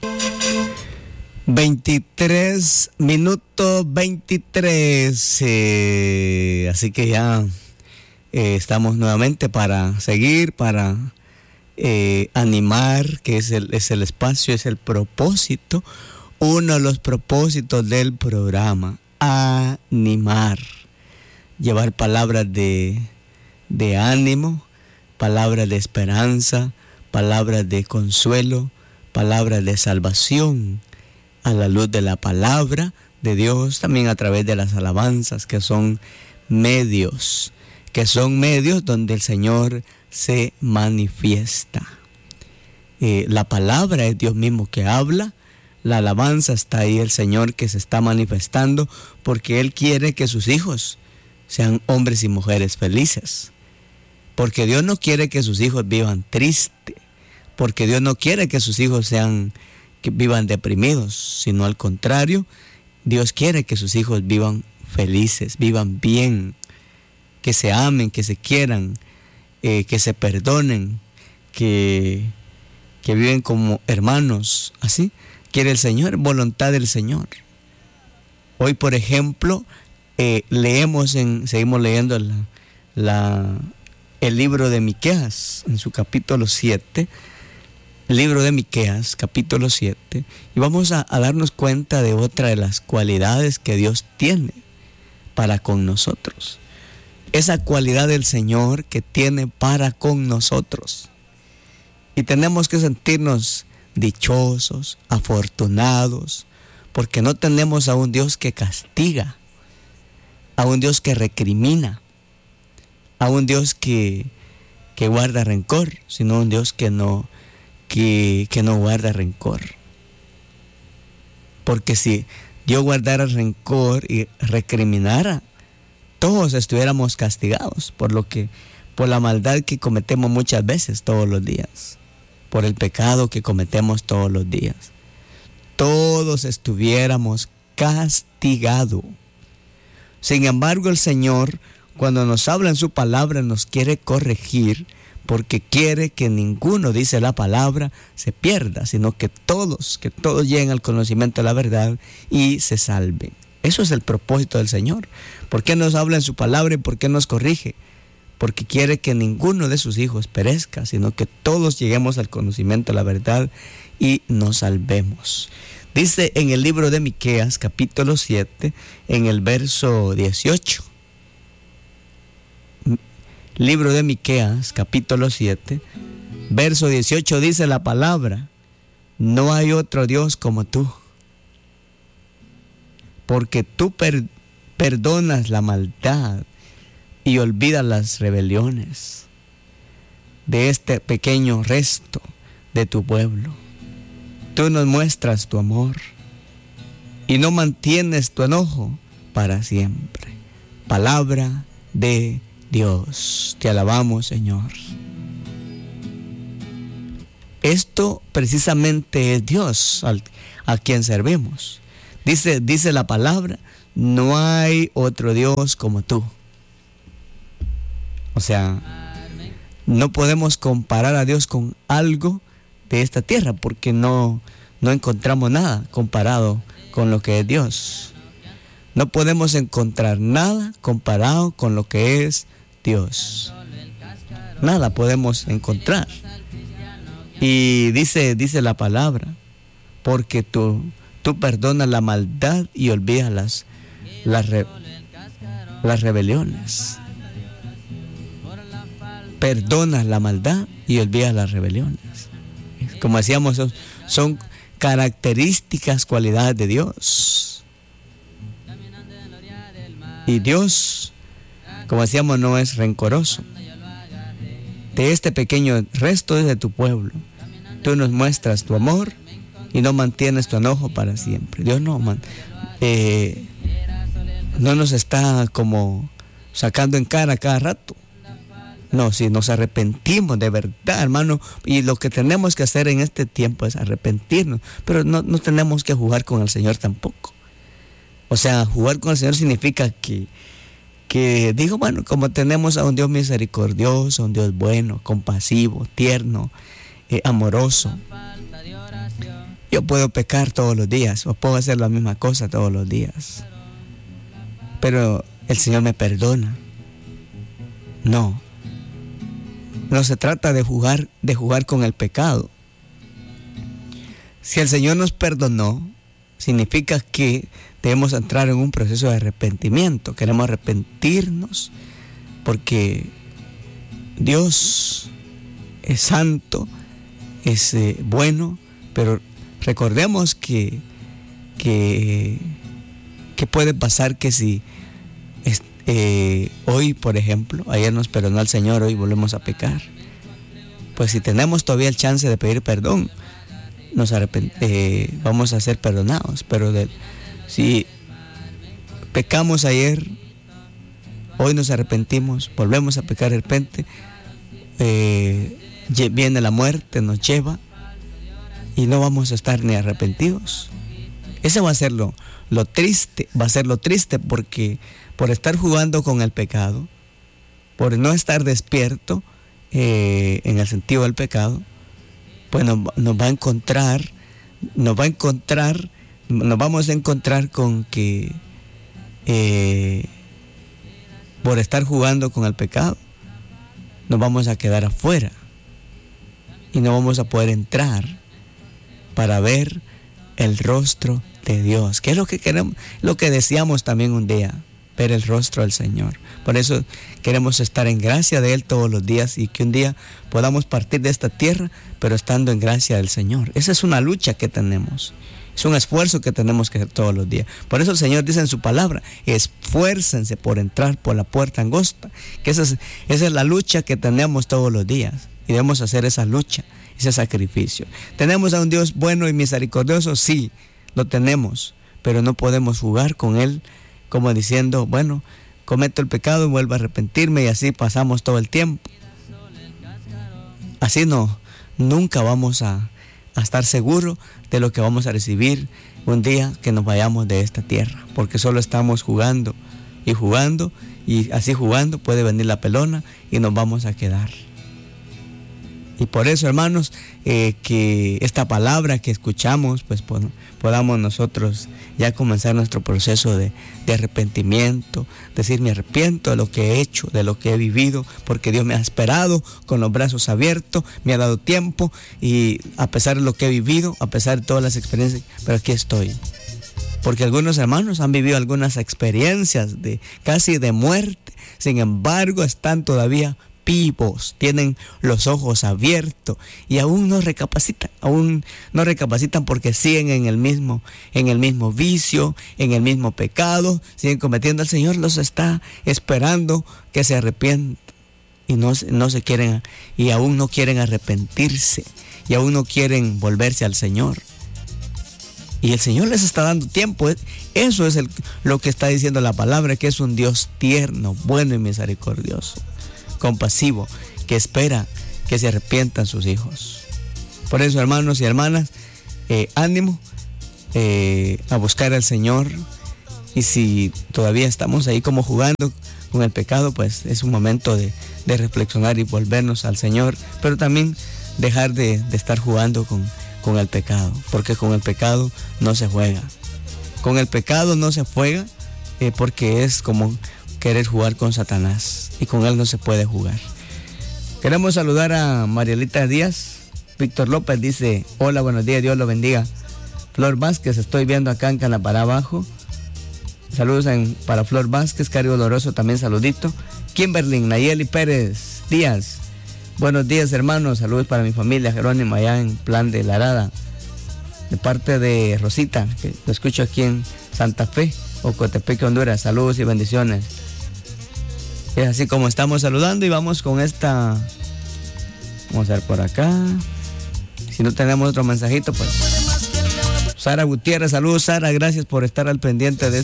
23 minutos 23. Así que ya estamos nuevamente para seguir, para animar, que es el espacio, es el propósito, uno de los propósitos del programa, animar, llevar palabras de ánimo, palabras de esperanza, palabras de consuelo, palabras de salvación, a la luz de la palabra de Dios, también a través de las alabanzas, que son medios donde el Señor se manifiesta. La palabra es Dios mismo que habla, la alabanza está ahí el Señor que se está manifestando, porque Él quiere que sus hijos sean hombres y mujeres felices, porque Dios no quiere que sus hijos vivan tristes, porque Dios no quiere que sus hijos que vivan deprimidos, sino al contrario, Dios quiere que sus hijos vivan felices, vivan bien, que se amen, que se quieran, que se perdonen, que viven como hermanos. Así quiere el Señor, voluntad del Señor. Hoy, por ejemplo, seguimos leyendo el libro de Miqueas, en su capítulo 7, libro de Miqueas, capítulo 7, y vamos a darnos cuenta de otra de las cualidades que Dios tiene para con nosotros. Esa cualidad del Señor que tiene para con nosotros. Y tenemos que sentirnos dichosos, afortunados, porque no tenemos a un Dios que castiga, a un Dios que recrimina, a un Dios que guarda rencor, sino un Dios que no guarda rencor. Porque si Dios guardara rencor y recriminara, todos estuviéramos castigados por la maldad que cometemos muchas veces todos los días, por el pecado que cometemos todos los días. Todos estuviéramos castigados. Sin embargo, el Señor, cuando nos habla en su palabra, nos quiere corregir, porque quiere que ninguno, dice la palabra, se pierda, sino que todos lleguen al conocimiento de la verdad y se salven. Eso es el propósito del Señor. ¿Por qué nos habla en su palabra y por qué nos corrige? Porque quiere que ninguno de sus hijos perezca, sino que todos lleguemos al conocimiento de la verdad y nos salvemos. Dice en el libro de Miqueas, capítulo 7, en el verso 18. Libro de Miqueas, capítulo 7, verso 18, dice la palabra: no hay otro Dios como tú, porque tú perdonas la maldad y olvidas las rebeliones de este pequeño resto de tu pueblo. Tú nos muestras tu amor y no mantienes tu enojo para siempre. Palabra de Dios, te alabamos, Señor. Esto precisamente es Dios a quien servimos. Dice la palabra: no hay otro Dios como tú. O sea, no podemos comparar a Dios con algo de esta tierra, porque no encontramos nada comparado con lo que es Dios. No podemos encontrar nada comparado con lo que es Dios. Nada podemos encontrar. Y dice la palabra: porque tú perdonas la maldad y olvidas las rebeliones. Perdonas la maldad y olvidas las rebeliones. Como decíamos, son características, cualidades de Dios. Y Dios, como decíamos, no es rencoroso. De este pequeño resto de tu pueblo, tú nos muestras tu amor y no mantienes tu enojo para siempre. Dios no nos está como sacando en cara cada rato. No, si nos arrepentimos de verdad, hermano, y lo que tenemos que hacer en este tiempo es arrepentirnos, pero no tenemos que jugar con el Señor tampoco. O sea, jugar con el Señor significa que digo, bueno, como tenemos a un Dios misericordioso, un Dios bueno, compasivo, tierno, amoroso. Yo puedo pecar todos los días o puedo hacer la misma cosa todos los días, pero el Señor me perdona. No se trata de jugar con el pecado. Si el Señor nos perdonó, significa que debemos entrar en un proceso de arrepentimiento. Queremos arrepentirnos porque Dios es santo, es bueno, pero recordemos que puede pasar que si hoy, por ejemplo, ayer nos perdonó el Señor, hoy volvemos a pecar. Pues si tenemos todavía el chance de pedir perdón, vamos a ser perdonados. Pero si pecamos ayer, hoy nos arrepentimos, volvemos a pecar de repente, viene la muerte, nos lleva y no vamos a estar ni arrepentidos. Ese va a ser lo triste, porque por estar jugando con el pecado, por no estar despierto en el sentido del pecado, pues nos vamos a encontrar con que por estar jugando con el pecado nos vamos a quedar afuera y no vamos a poder entrar para ver el rostro de Dios, que es lo que queremos, lo que deseamos también un día, ver el rostro del Señor. Por eso queremos estar en gracia de Él todos los días y que un día podamos partir de esta tierra, pero estando en gracia del Señor. Esa es una lucha que tenemos, es un esfuerzo que tenemos que hacer todos los días. Por eso el Señor dice en su palabra: esfuércense por entrar por la puerta angosta, que esa es la lucha que tenemos todos los días y debemos hacer esa lucha, ese sacrificio. ¿Tenemos a un Dios bueno y misericordioso? Sí, lo tenemos, pero no podemos jugar con Él como diciendo, bueno, cometo el pecado y vuelvo a arrepentirme, y así pasamos todo el tiempo. Así nunca vamos a estar seguros de lo que vamos a recibir un día que nos vayamos de esta tierra, porque solo estamos jugando, y así jugando puede venir la pelona y nos vamos a quedar. Y por eso, hermanos, que esta palabra que escuchamos, pues podamos nosotros ya comenzar nuestro proceso de arrepentimiento, decir: me arrepiento de lo que he hecho, de lo que he vivido, porque Dios me ha esperado con los brazos abiertos, me ha dado tiempo, y a pesar de lo que he vivido, a pesar de todas las experiencias, pero aquí estoy. Porque algunos hermanos han vivido algunas experiencias casi de muerte, sin embargo están todavía vivos, tienen los ojos abiertos y aún no recapacitan porque siguen en el mismo vicio, en el mismo pecado, siguen cometiendo. El Señor los está esperando que se arrepientan y no se quieren, y aún no quieren arrepentirse, y aún no quieren volverse al Señor. Y el Señor les está dando tiempo. Eso es lo que está diciendo la palabra, que es un Dios tierno, bueno y misericordioso, compasivo, que espera que se arrepientan sus hijos. Por eso, hermanos y hermanas, ánimo a buscar al Señor. Y si todavía estamos ahí como jugando con el pecado, pues es un momento de reflexionar y volvernos al Señor, pero también dejar de estar jugando con el pecado, porque con el pecado no se juega. Con el pecado no se juega, porque es como querer jugar con Satanás, y con él no se puede jugar. Queremos saludar a Marielita Díaz. Víctor López dice: hola, buenos días, Dios lo bendiga. Flor Vázquez, estoy viendo acá en Canapara abajo. Saludos para Flor Vázquez. Cari Doloroso también saludito. Kimberly Nayeli Pérez Díaz: buenos días, hermanos, saludos para mi familia Jerónimo allá en Plan de La Arada, de parte de Rosita, que lo escucho aquí en Santa Fe, Ocotepeque, Honduras. Saludos y bendiciones. Es así como estamos saludando, y vamos con esta. Vamos a ver por acá. Si no tenemos otro mensajito, pues. Sara Gutiérrez, saludos, Sara, gracias por estar al pendiente de